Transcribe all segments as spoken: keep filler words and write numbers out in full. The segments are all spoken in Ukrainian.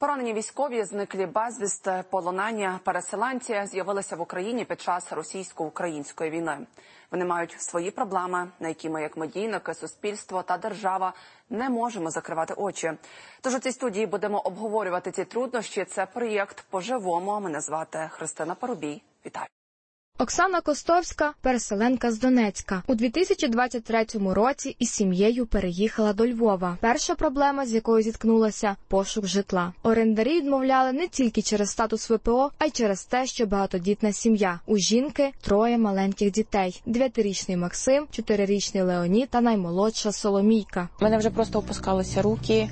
Поранені військові, зниклі безвісти, полонені переселенці з'явилися в Україні під час російсько-української війни. Вони мають свої проблеми, на які ми, як медійники, суспільство та держава, не можемо закривати очі. Тож у цій студії будемо обговорювати ці труднощі. Це проєкт «По-живому». Мене звати Христина Парубій. Вітаю. Оксана Костовська – переселенка з Донецька. У дві тисячі двадцять третьому році із сім'єю переїхала до Львова. Перша проблема, з якою зіткнулася – пошук житла. Орендарі відмовляли не тільки через статус ВПО, а й через те, що багатодітна сім'я. У жінки троє маленьких дітей – дев'ятирічний Максим, чотирирічний Леонід та наймолодша Соломійка. У мене вже просто опускалися руки.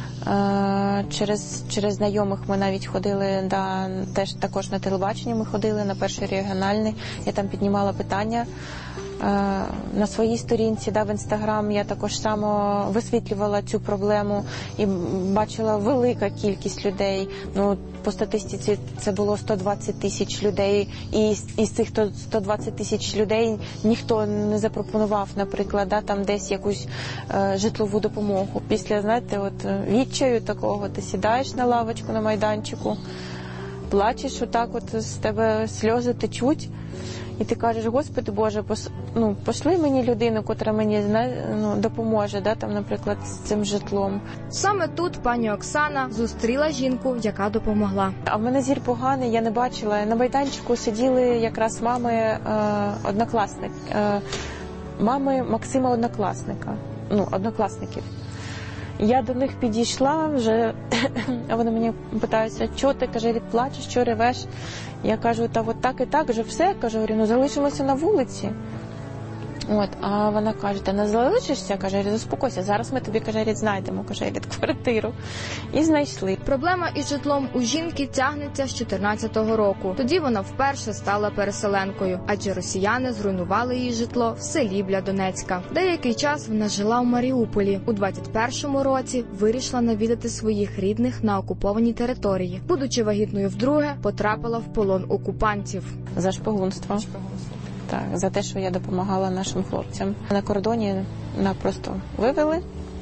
Через, через знайомих ми навіть ходили, да, теж, також на телебаченні ми ходили, на перший регіональний. Я там піднімала питання. На своїй сторінці, да, в Інстаграм я також само висвітлювала цю проблему і бачила велика кількість людей. Ну, по статистиці це було сто двадцять тисяч людей, і із цих сто двадцять тисяч людей ніхто не запропонував, наприклад, да, там десь якусь е, житлову допомогу. Після, знаєте, от відчаю такого, ти сідаєш на лавочку на майданчику, плачеш отак, от з тебе сльози течуть. І ти кажеш: Господи Боже, пос, ну, пошли мені людину, котра мені, ну, допоможе, да, там, наприклад, з цим житлом. Саме тут пані Оксана зустріла жінку, яка допомогла. А в мене зір поганий, я не бачила. На майданчику сиділи якраз мами е, однокласник, е, мами Максима однокласника, ну, однокласників. Я до них підійшла вже, а вони мені питаються: що ти, каже, відплачеш, що ревеш? Я кажу: та от так і так, вже все, кажу, говорю, ну залишимося на вулиці. От, а вона каже: та не залишишся, каже, заспокойся, зараз ми тобі, каже, знайдемо, каже, квартиру. І знайшли. Проблема із житлом у жінки тягнеться з чотирнадцятого року. Тоді вона вперше стала переселенкою, адже росіяни зруйнували її житло в селі біля Донецька. Деякий час вона жила в Маріуполі. У двадцять першому році вирішила навідати своїх рідних на окупованій території. Будучи вагітною вдруге, потрапила в полон окупантів. За шпигунство. Так, за те, що я допомагала нашим хлопцям. На кордоні нас просто вивели,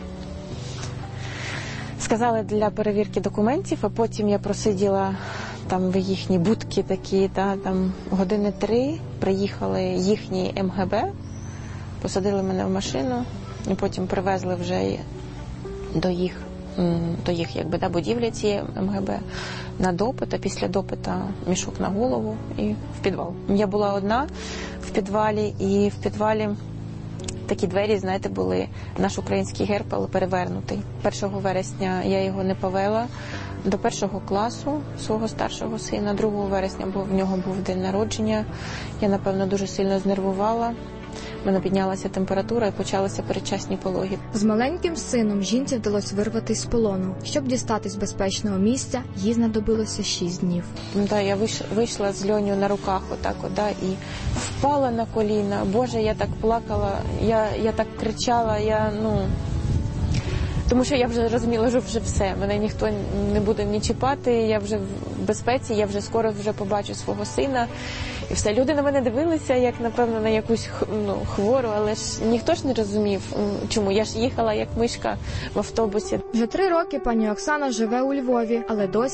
сказали для перевірки документів, а потім я просиділа там в їхні будки такі, та, там години три, приїхали їхні ем ге бе, посадили мене в машину і потім привезли вже до їх, до їх якби, да, будівлі цієї ем ге бе на допит, а після допита мішок на голову і в підвал. Я була одна в підвалі, і в підвалі такі двері, знаєте, були, наш український герб, але перевернутий. першого вересня я його не повела до першого класу свого старшого сина. другого вересня, бо в нього був день народження. Я, напевно, дуже сильно знервувала. У мене піднялася температура і почалися передчасні пологи. З маленьким сином жінці вдалося вирватися з полону. Щоб дістатись з безпечного місця, їй знадобилося шість днів. Да, я вийшла з Льонею на руках отак, от, да, і впала на коліна. Боже, я так плакала, я, я так кричала, я, ну... Тому що я вже розуміла, що вже все, мене ніхто не буде ні чіпати, я вже в безпеці, я вже скоро вже побачу свого сина. І все, люди на мене дивилися, як, напевно, на якусь, ну, хвору, але ж ніхто ж не розумів, чому. Я ж їхала як мишка в автобусі. Вже три роки пані Оксана живе у Львові, але досі